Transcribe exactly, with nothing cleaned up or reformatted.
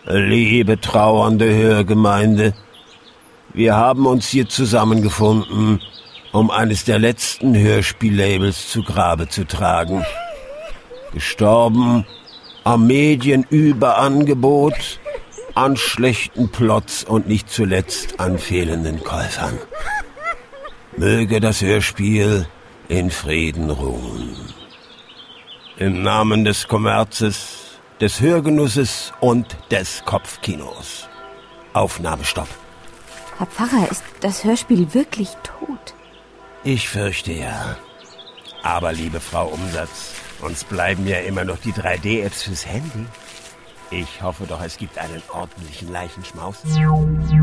Liebe trauernde Hörgemeinde, wir haben uns hier zusammengefunden, um eines der letzten Hörspiellabels zu Grabe zu tragen. Gestorben am Medienüberangebot, an schlechten Plots und nicht zuletzt an fehlenden Käufern. Möge das Hörspiel in Frieden ruhen. Im Namen des Kommerzes, des Hörgenusses und des Kopfkinos. Aufnahmestopp. Herr Pfarrer, ist das Hörspiel wirklich tot? Ich fürchte ja. Aber liebe Frau Umsatz, uns bleiben ja immer noch die drei D-Apps fürs Handy. Ich hoffe doch, es gibt einen ordentlichen Leichenschmaus.